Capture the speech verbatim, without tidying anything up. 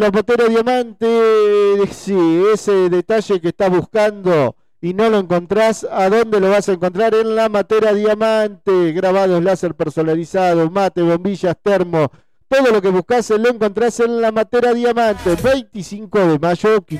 La Matera Diamante, sí, ese detalle que estás buscando y no lo encontrás, ¿a dónde lo vas a encontrar? En La Matera Diamante, grabados láser personalizados, mate, bombillas, termo, todo lo que buscás lo encontrás en La Matera Diamante, veinticinco de mayo.